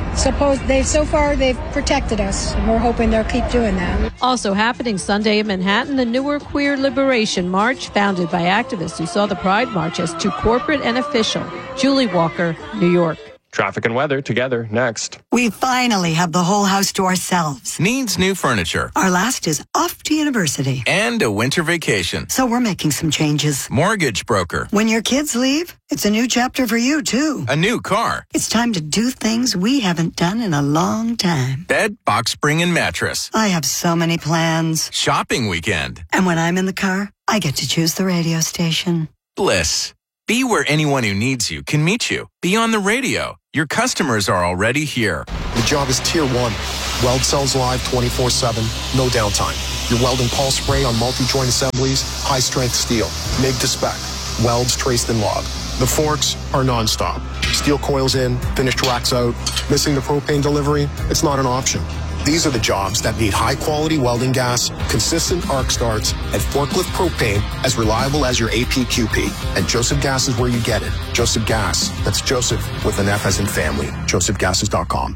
suppose they so far they've protected us, and we're hoping they'll keep doing that. Also happening Sunday in Manhattan, the Newark Queer Liberation March, founded by activists who saw the Pride March as too corporate and official. Julie Walker, New York. Traffic and weather together next. We finally have the whole house to ourselves. Needs new furniture. Our last is off to university. And a winter vacation. So we're making some changes. Mortgage broker. When your kids leave, it's a new chapter for you, too. A new car. It's time to do things we haven't done in a long time. Bed, box spring, and mattress. I have so many plans. Shopping weekend. And when I'm in the car, I get to choose the radio station. Bliss. Be where anyone who needs you can meet you. Be on the radio. Your customers are already here. The job is tier one. Weld cells live twenty-four seven, no downtime. Your welding pulse spray on multi-joint assemblies, high-strength steel, M I G to spec, welds traced and logged. The forks are nonstop. Steel coils in, finished racks out. Missing the propane delivery? It's not an option. These are the jobs that need high-quality welding gas, consistent arc starts, and forklift propane as reliable as your A P Q P. And Joseph Gas is where you get it. Joseph Gas. That's Joseph with an F as in family. joseph gases dot com.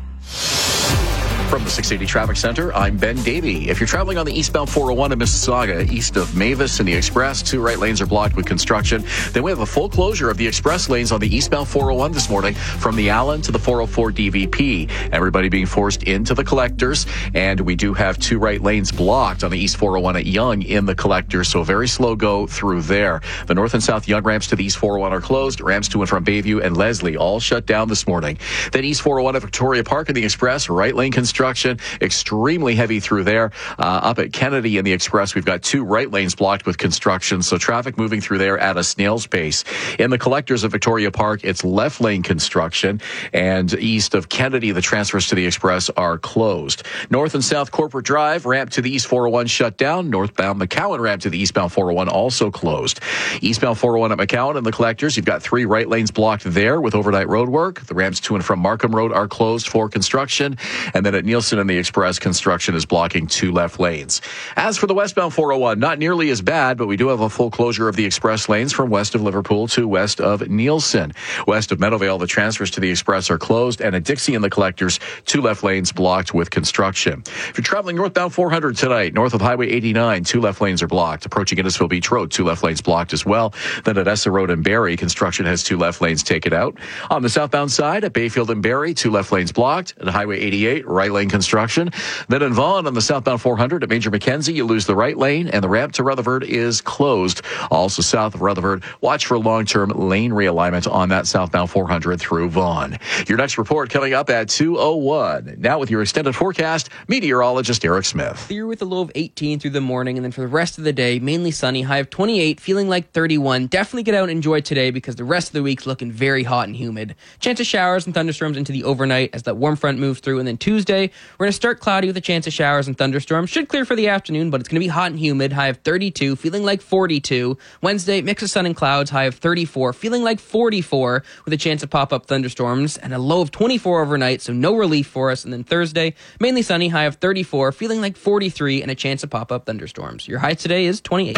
From the six eighty Traffic Center, I'm Ben Davey. If you're traveling on the eastbound four oh one in Mississauga, east of Mavis and the Express, two right lanes are blocked with construction. Then we have a full closure of the express lanes on the eastbound four oh one this morning from the Allen to the four oh four D V P. Everybody being forced into the collectors, and we do have two right lanes blocked on the east four oh one at Young in the collectors, so very slow go through there. The north and south Young ramps to the east four oh one are closed. Ramps to and from Bayview and Leslie all shut down this morning. Then east four oh one at Victoria Park in the Express, right lane construction. Extremely heavy through there. Uh, up at Kennedy in the Express, we've got two right lanes blocked with construction, so traffic moving through there at a snail's pace. In the collectors of Victoria Park, it's left lane construction, and east of Kennedy, the transfers to the Express are closed. North and south Corporate Drive, ramp to the east four oh one shut down. Northbound McCowan ramp to the eastbound four oh one also closed. Eastbound four oh one at McCowan in the collectors, you've got three right lanes blocked there with overnight road work. The ramps to and from Markham Road are closed for construction, and then at Nielsen and the Express, construction is blocking two left lanes. As for the westbound four oh one, not nearly as bad, but we do have a full closure of the express lanes from west of Liverpool to west of Nielsen. West of Meadowvale, the transfers to the Express are closed, and at Dixie and the collectors, two left lanes blocked with construction. If you're traveling northbound four hundred tonight, north of Highway eighty-nine, two left lanes are blocked. Approaching Innisfil Beach Road, two left lanes blocked as well. Then at Essa Road and Barrie, construction has two left lanes taken out. On the southbound side, at Bayfield and Barrie, two left lanes blocked. At Highway eighty-eight, right lane construction. Then in Vaughan on the southbound four hundred at Major Mackenzie, you lose the right lane, and the ramp to Rutherford is closed. Also south of Rutherford, watch for long-term lane realignment on that southbound four hundred through Vaughan. Your next report coming up at two oh one. Now with your extended forecast, meteorologist Eric Smith. Clear with a low of eighteen through the morning, and then for the rest of the day, mainly sunny, high of twenty-eight, feeling like thirty-one. Definitely get out and enjoy today because the rest of the week's looking very hot and humid. Chance of showers and thunderstorms into the overnight as that warm front moves through, and then Tuesday, we're going to start cloudy with a chance of showers and thunderstorms. Should clear for the afternoon, but it's going to be hot and humid, high of thirty-two, feeling like forty-two. Wednesday, mix of sun and clouds, high of thirty-four, feeling like forty-four, with a chance of pop-up thunderstorms, and a low of twenty-four overnight, so no relief for us. And then Thursday, mainly sunny, high of thirty-four, feeling like forty-three, and a chance of pop-up thunderstorms. Your high today is twenty-eight.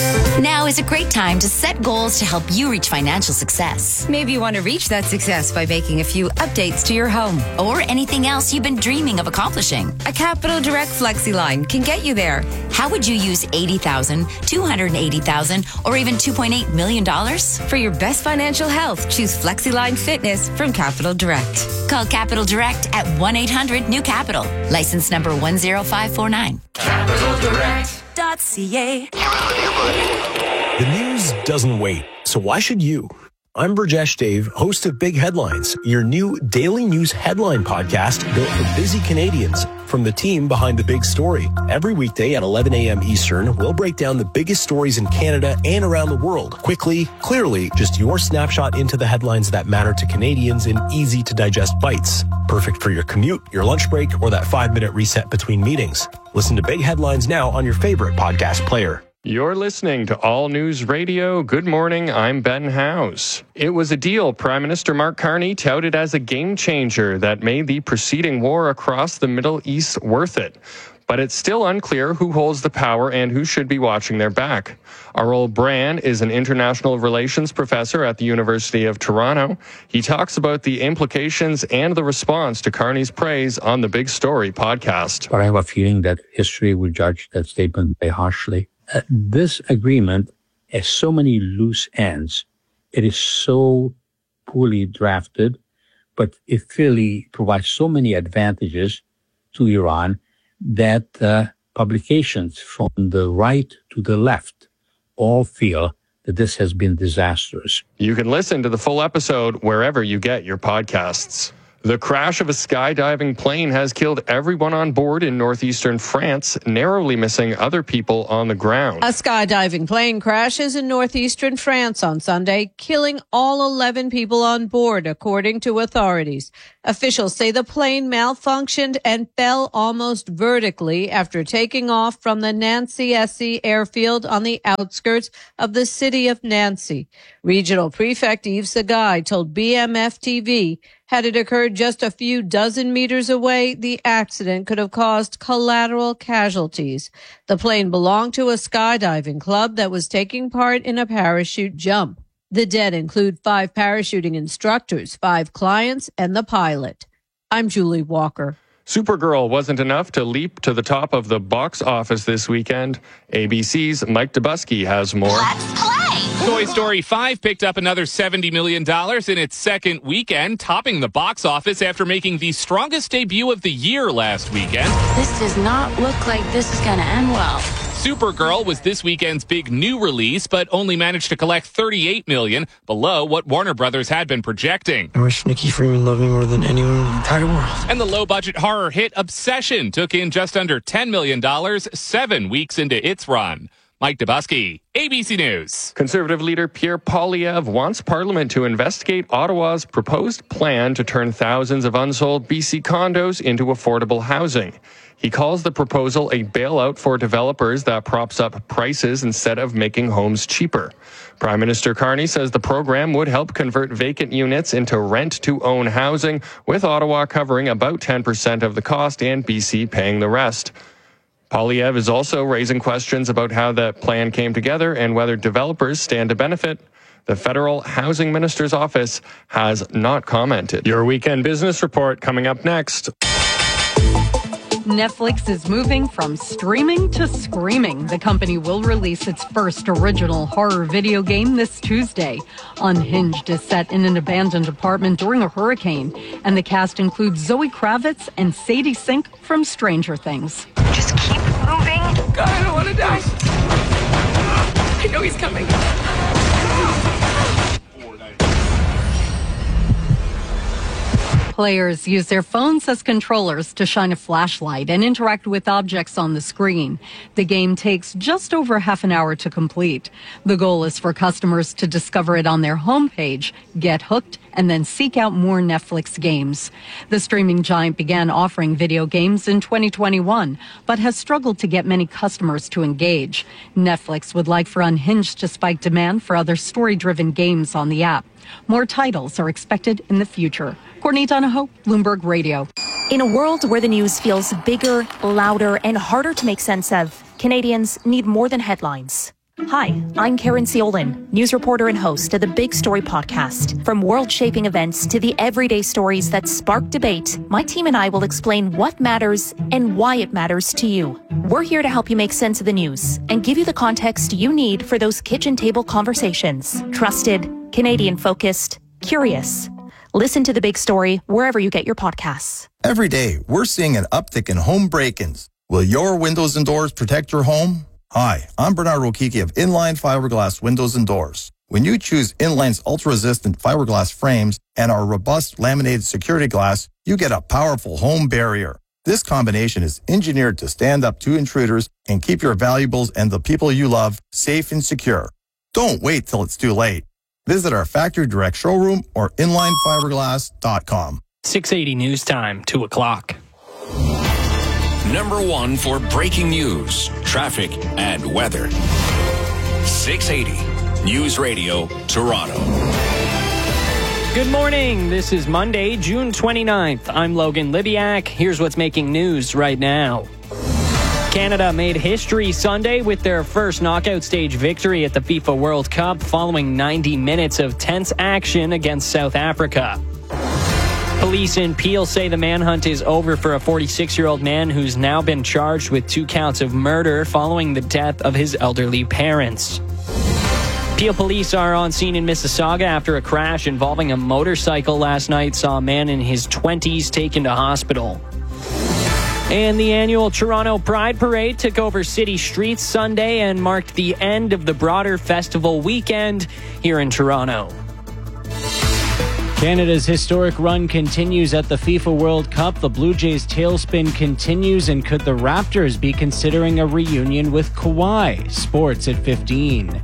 Now is a great time to set goals to help you reach financial success. Maybe you want to reach that success by making a few updates to your home or anything else you've been dreaming of accomplishing. A Capital Direct FlexiLine can get you there. How would you use eighty thousand dollars, two hundred eighty thousand dollars, or even two point eight million dollars? For your best financial health, choose FlexiLine Fitness from Capital Direct. Call Capital Direct at one eight hundred new capital. License number one zero five four nine. capital direct dot c a. The news doesn't wait, so why should you? I'm Burjesh Dave, host of Big Headlines, your new daily news headline podcast built for busy Canadians from the team behind the big story. Every weekday at eleven a.m. Eastern, we'll break down the biggest stories in Canada and around the world. Quickly, clearly, just your snapshot into the headlines that matter to Canadians in easy to digest bites. Perfect for your commute, your lunch break, or that five-minute reset between meetings. Listen to Big Headlines now on your favorite podcast player. You're listening to All News Radio. Good morning, I'm Ben House. It was a deal Prime Minister Mark Carney touted as a game changer that made the preceding war across the Middle East worth it. but it's still unclear who holds the power and who should be watching their back. Aurel Brand is an international relations professor at the University of Toronto. He talks about the implications and the response to Carney's praise on the Big Story podcast. But I have a feeling that history will judge that statement very harshly. Uh, this agreement has so many loose ends. It is so poorly drafted, but it clearly provides so many advantages to Iran that uh, publications from the right to the left all feel that this has been disastrous. You can listen to the full episode wherever you get your podcasts. The crash of a skydiving plane has killed everyone on board in northeastern France, narrowly missing other people on the ground. A skydiving plane crashes in northeastern France on Sunday, killing all eleven people on board, according to authorities. Officials say the plane malfunctioned and fell almost vertically after taking off from the Nancy-Essy airfield on the outskirts of the city of Nancy. Regional Prefect Yves Sagai told B M F T V, had it occurred just a few dozen meters away, the accident could have caused collateral casualties. The plane belonged to a skydiving club that was taking part in a parachute jump. The dead include five parachuting instructors, five clients, and the pilot. I'm Julie Walker. Supergirl wasn't enough to leap to the top of the box office this weekend. A B C's Mike Dubusky has more. Let's play! Toy Story five picked up another seventy million dollars in its second weekend, topping the box office after making the strongest debut of the year last weekend. This does not look like this is going to end well. Supergirl was this weekend's big new release, but only managed to collect thirty-eight million dollars, below what Warner Brothers had been projecting. I wish Nikki Freeman loved me more than anyone in the entire world. And the low-budget horror hit Obsession took in just under ten million dollars, seven weeks into its run. Mike Dubusky, A B C News. Conservative leader Pierre Poilievre wants Parliament to investigate Ottawa's proposed plan to turn thousands of unsold B C condos into affordable housing. He calls the proposal a bailout for developers that props up prices instead of making homes cheaper. Prime Minister Carney says the program would help convert vacant units into rent-to-own housing, with Ottawa covering about ten percent of the cost and B C paying the rest. Poilievre is also raising questions about how the plan came together and whether developers stand to benefit. The federal housing minister's office has not commented. Your weekend business report coming up next. Netflix is moving from streaming to screaming. The company will release its first original horror video game this Tuesday. Unhinged is set in an abandoned apartment during a hurricane, and the cast includes Zoe Kravitz and Sadie Sink from Stranger Things. Just keep moving. God, I don't want to die. I know he's coming. Players use their phones as controllers to shine a flashlight and interact with objects on the screen. The game takes just over half an hour to complete. The goal is for customers to discover it on their homepage, get hooked, and then seek out more Netflix games. The streaming giant began offering video games in twenty twenty-one, but has struggled to get many customers to engage. Netflix would like for Unhinged to spike demand for other story-driven games on the app. More titles are expected in the future. Courtney Donahoe, Bloomberg Radio. In a world where the news feels bigger, louder, and harder to make sense of, Canadians need more than headlines. Hi, I'm Karen Ciolin, news reporter and host of the Big Story podcast. From world-shaping events to the everyday stories that spark debate, my team and I will explain what matters and why it matters to you. We're here to help you make sense of the news and give you the context you need for those kitchen table conversations. Trusted, Canadian-focused, curious. Listen to The Big Story wherever you get your podcasts. Every day, we're seeing an uptick in home break-ins. Will your windows and doors protect your home? Hi, I'm Bernard Rokicki of Inline Fiberglass Windows and Doors. When you choose Inline's ultra-resistant fiberglass frames and our robust laminated security glass, you get a powerful home barrier. This combination is engineered to stand up to intruders and keep your valuables and the people you love safe and secure. Don't wait till it's too late. Visit our factory direct showroom or inline fiberglass dot com. six eighty News Time, two o'clock. Number one for breaking news, traffic, and weather. six eighty News Radio, Toronto. Good morning. This is Monday, June twenty-ninth. I'm Logan Libiak. Here's what's making news right now. Canada made history Sunday with their first knockout stage victory at the FIFA World Cup following ninety minutes of tense action against South Africa. Police in Peel say the manhunt is over for a forty-six-year-old man who's now been charged with two counts of murder following the death of his elderly parents. Peel police are on scene in Mississauga after a crash involving a motorcycle last night saw a man in his twenties taken to hospital. And the annual Toronto Pride Parade took over city streets Sunday and marked the end of the broader festival weekend here in Toronto. Canada's historic run continues at the FIFA World Cup. The Blue Jays' tailspin continues, and could the Raptors be considering a reunion with Kawhi? Sports at fifteen.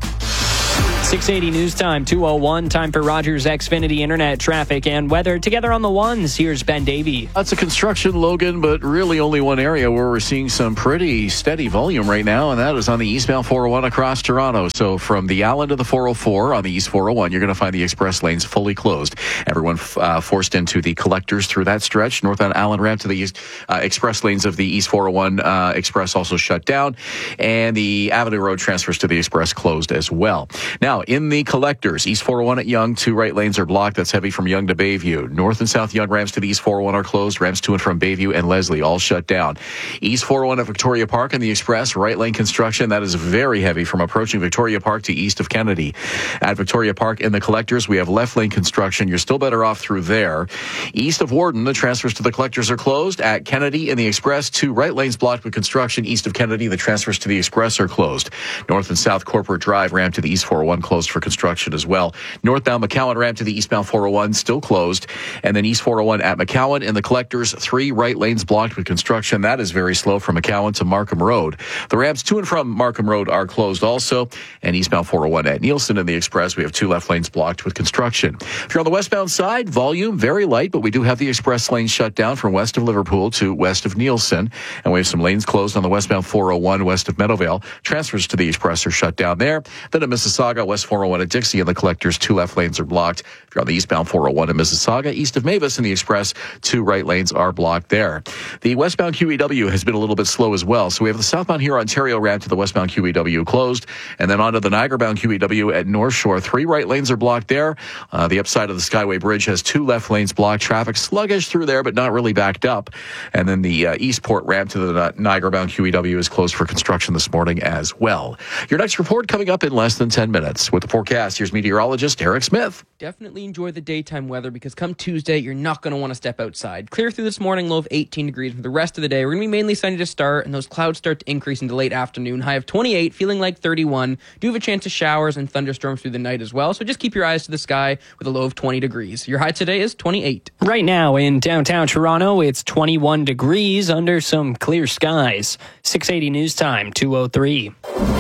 six eighty News Time, two oh one. Time for Rogers Xfinity Internet traffic and weather. Together on the ones, here's Ben Davey. Lots of construction, Logan, but really only one area where we're seeing some pretty steady volume right now, and that is on the eastbound four oh one across Toronto. So from the Allen to the four oh four on the east four oh one, you're going to find the express lanes fully closed. Everyone uh, forced into the collectors through that stretch. Northbound Allen ramp to the east, uh, express lanes of the east four oh one uh, express also shut down, and the Avenue Road transfers to the express closed as well. Now, in the collectors, east four oh one at Yonge, two right lanes are blocked. That's heavy from Yonge to Bayview. North and south Yonge ramps to the east four oh one are closed. Ramps to and from Bayview and Leslie all shut down. East four oh one at Victoria Park and the express, right lane construction. That is very heavy from approaching Victoria Park to east of Kennedy. At Victoria Park in the collectors, we have left lane construction. You're still better off through there. East of Warden, the transfers to the collectors are closed. At Kennedy in the express, two right lanes blocked with construction. East of Kennedy, the transfers to the express are closed. North and south Corporate Drive ramp to the east four oh one closed for construction as well. Northbound McCowan ramp to the eastbound four oh one still closed. And then east four oh one at McCowan in the collectors, three right lanes blocked with construction. That is very slow from McCowan to Markham Road. The ramps to and from Markham Road are closed also. And eastbound four oh one at Nielsen in the express, we have two left lanes blocked with construction. If you're on the westbound side, volume very light, but we do have the express lane shut down from west of Liverpool to west of Nielsen. And we have some lanes closed on the westbound four oh one west of Meadowvale. Transfers to the express are shut down there. Then at Mississauga, west four oh one at Dixie in the collectors, two left lanes are blocked. If you're on the eastbound four oh one in Mississauga, east of Mavis in the express, two right lanes are blocked there. The westbound Q E W has been a little bit slow as well. So we have the southbound here Ontario ramp to the westbound Q E W closed, and then onto the Niagara-bound Q E W at North Shore. Three right lanes are blocked there. Uh, the upside of the Skyway Bridge has two left lanes blocked. Traffic sluggish through there, but not really backed up. And then the uh, Eastport ramp to the Niagara-bound Q E W is closed for construction this morning as well. Your next report coming up in less than ten minutes. With the forecast, here's meteorologist Eric Smith. Definitely enjoy the daytime weather because come Tuesday, you're not going to want to step outside. Clear through this morning, low of eighteen degrees. For the rest of the day, we're going to be mainly sunny to start, and those clouds start to increase into late afternoon. High of twenty-eight, feeling like thirty-one. Do have a chance of showers and thunderstorms through the night as well, so just keep your eyes to the sky with a low of twenty degrees. Your high today is twenty-eight. Right now in downtown Toronto, it's twenty-one degrees under some clear skies. six eighty News Time, two oh three.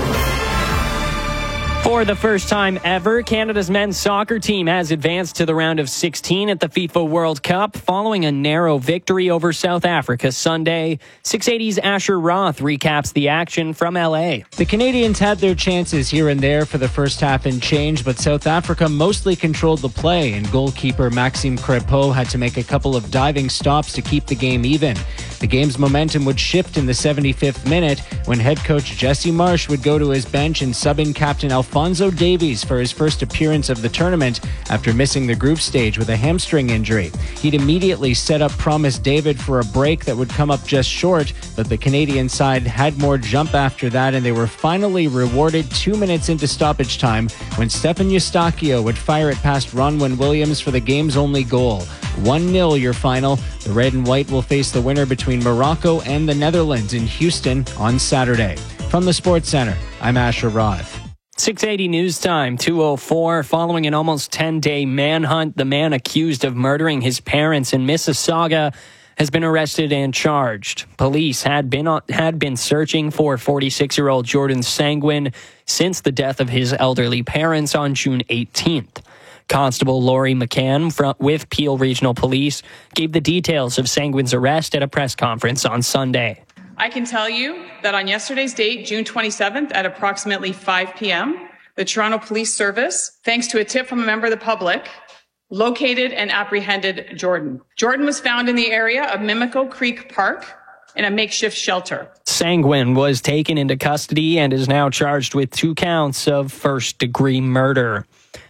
For the first time ever, Canada's men's soccer team has advanced to the round of sixteen at the FIFA World Cup following a narrow victory over South Africa Sunday. six eighty's Asher Roth recaps the action from L A. The Canadians had their chances here and there for the first half and change, but South Africa mostly controlled the play, and goalkeeper Maxime Crépeau had to make a couple of diving stops to keep the game even. The game's momentum would shift in the seventy-fifth minute when head coach Jesse Marsh would go to his bench and sub in captain Alphonso Davies for his first appearance of the tournament after missing the group stage with a hamstring injury. He'd immediately set up Promise David for a break that would come up just short, but the Canadian side had more jump after that, and they were finally rewarded two minutes into stoppage time when Stefan Eustáquio would fire it past Ronwen Williams for the game's only goal. one nil your final. The red and white will face the winner between Morocco and the Netherlands in Houston on Saturday. From the Sports Center, I'm Asher Roth. six eighty News Time, two oh four. Following an almost ten-day manhunt, the man accused of murdering his parents in Mississauga has been arrested and charged. Police had been on, had been searching for forty-six-year-old Jordan Sanguin since the death of his elderly parents on June eighteenth. Constable Laurie McCann from, with Peel Regional Police gave the details of Sanguin's arrest at a press conference on Sunday. I can tell you that on yesterday's date, June twenty-seventh, at approximately five p.m., the Toronto Police Service, thanks to a tip from a member of the public, located and apprehended Jordan. Jordan was found in the area of Mimico Creek Park in a makeshift shelter. Sanguin was taken into custody and is now charged with two counts of first-degree murder.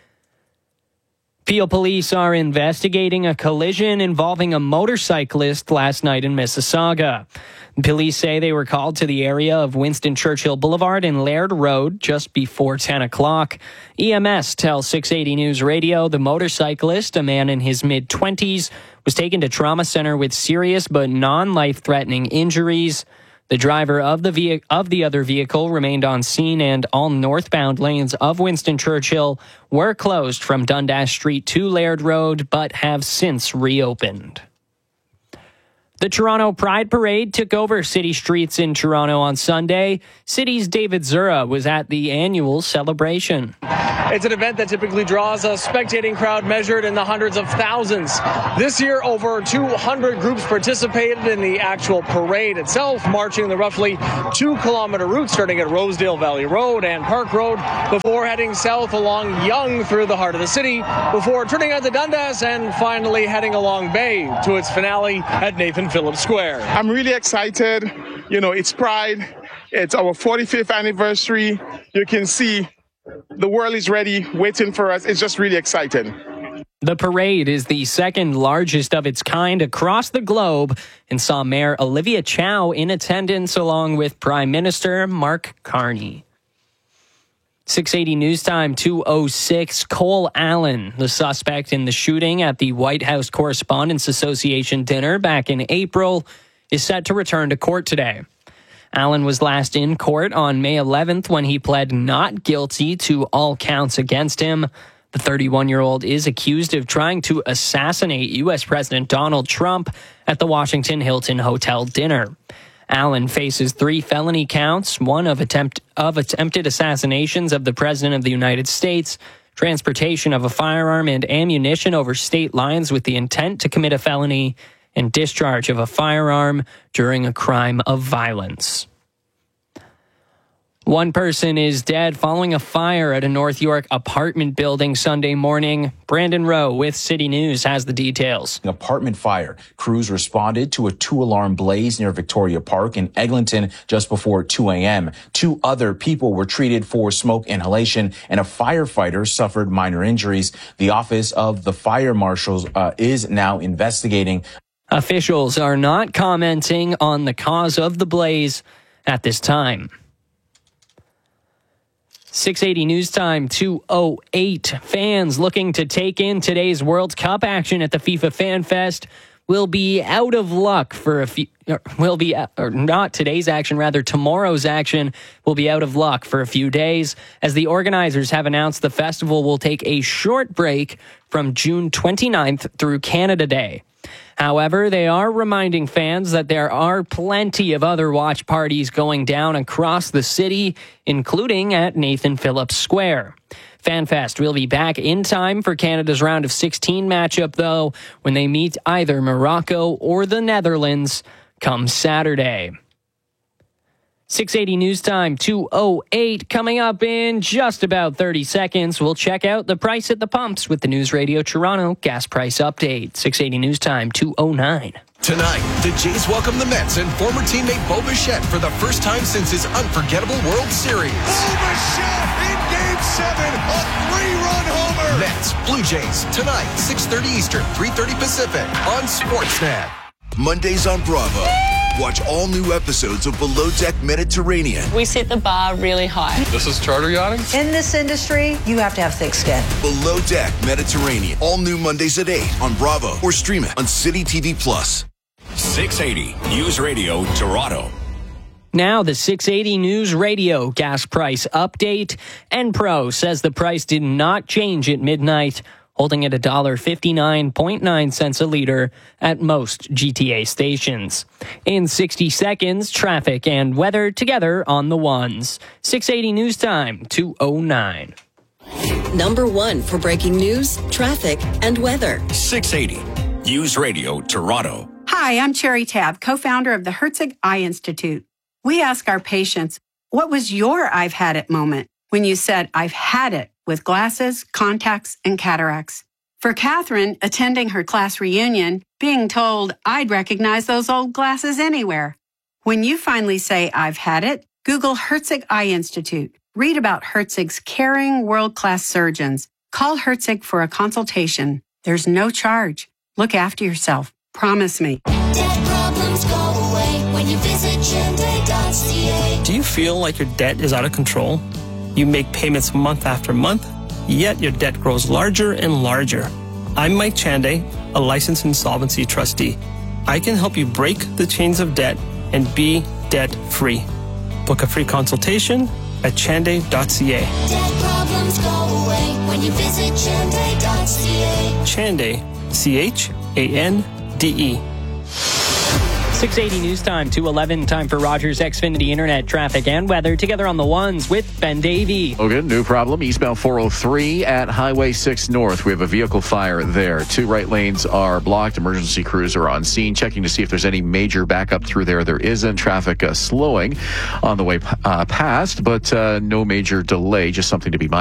Peel police are investigating a collision involving a motorcyclist last night in Mississauga. Police say they were called to the area of Winston Churchill Boulevard and Laird Road just before ten o'clock. E M S tells six eighty News Radio the motorcyclist, a man in his mid-twenties, was taken to trauma center with serious but non-life-threatening injuries. The driver of the ve- of the other vehicle remained on scene, and all northbound lanes of Winston Churchill were closed from Dundas Street to Laird Road, but have since reopened. The Toronto Pride Parade took over city streets in Toronto on Sunday. City's David Zura was at the annual celebration. It's an event that typically draws a spectating crowd measured in the hundreds of thousands. This year, over two hundred groups participated in the actual parade itself, marching the roughly two-kilometer route starting at Rosedale Valley Road and Park Road before heading south along Yonge through the heart of the city, before turning onto Dundas and finally heading along Bay to its finale at Nathan Phillips Square. I'm really excited. You know, it's Pride. It's our forty-fifth anniversary. You can see the world is ready, waiting for us. It's just really exciting. The parade is the second largest of its kind across the globe and saw Mayor Olivia Chow in attendance along with Prime Minister Mark Carney. six eighty News Time, two oh six. Cole Allen, the suspect in the shooting at the White House Correspondents Association dinner back in April, is set to return to court today. Allen was last in court on May eleventh when he pled not guilty to all counts against him. The thirty-one-year-old is accused of trying to assassinate U S President Donald Trump at the Washington Hilton Hotel dinner. Allen faces three felony counts, one of attempt of attempted assassinations of the President of the United States, transportation of a firearm and ammunition over state lines with the intent to commit a felony, and discharge of a firearm during a crime of violence. One person is dead following a fire at a North York apartment building Sunday morning. Brandon Rowe with City News has the details. An apartment fire. Crews responded to a two-alarm blaze near Victoria Park in Eglinton just before two a.m. Two other people were treated for smoke inhalation, and a firefighter suffered minor injuries. The Office of the Fire Marshals uh, is now investigating. Officials are not commenting on the cause of the blaze at this time. six eighty News Time, two oh eight. Fans looking to take in today's World Cup action at the FIFA Fan Fest will be out of luck for a few, will be, or not today's action, rather tomorrow's action will be out of luck for a few days, as the organizers have announced the festival will take a short break from June twenty-ninth through Canada Day. However, they are reminding fans that there are plenty of other watch parties going down across the city, including at Nathan Phillips Square. FanFest will be back in time for Canada's round of sixteen matchup, though, when they meet either Morocco or the Netherlands come Saturday. six eighty News Time, two oh eight. Coming up in just about thirty seconds, we'll check out the price at the pumps with the News Radio Toronto gas price update. six eighty News Time, two oh nine. Tonight, the Jays welcome the Mets and former teammate Bo Bichette for the first time since his unforgettable World Series. Bo Bichette in Game seven, a three-run homer. Mets, Blue Jays, tonight, six thirty Eastern, three thirty Pacific, on Sportsnet. Mondays on Bravo. Watch all new episodes of Below Deck Mediterranean. We set the bar really high. This is charter yachting? In this industry, you have to have thick skin. Below Deck Mediterranean. All new Mondays at eight on Bravo or stream it on City T V Plus. six eighty News Radio Toronto. Now, the six eighty News Radio gas price update. Enpro says the price did not change at midnight, holding at one dollar fifty-nine point nine cents a liter at most G T A stations. In sixty seconds, traffic and weather together on the ones. six eighty News Time, two oh nine. Number one for breaking news, traffic, and weather. six eighty News Radio Toronto. Hi, I'm Cherry Tab, co-founder of the Herzig Eye Institute. We ask our patients, what was your I've had it moment when you said, I've had it with glasses, contacts, and cataracts? For Catherine, attending her class reunion, being told I'd recognize those old glasses anywhere. When you finally say, I've had it, Google Herzig Eye Institute. Read about Herzig's caring, world-class surgeons. Call Herzig for a consultation. There's no charge. Look after yourself. Promise me. Debt problems go away when you visit Chende dot c a. Do you feel like your debt is out of control? You make payments month after month, yet your debt grows larger and larger. I'm Mike Chande, a licensed insolvency trustee. I can help you break the chains of debt and be debt-free. Book a free consultation at Chande dot c a. Debt problems go away when you visit Chende dot c a. Chande, C H A N D E. six eighty news time, two eleven time for Rogers Xfinity Internet traffic and weather. Together on the ones with Ben Davey. Logan, new problem. Eastbound four oh three at Highway six North. We have a vehicle fire there. Two right lanes are blocked. Emergency crews are on scene, checking to see if there's any major backup through there. There isn't. Traffic uh, slowing on the way uh, past, but uh, no major delay. Just something to be mindful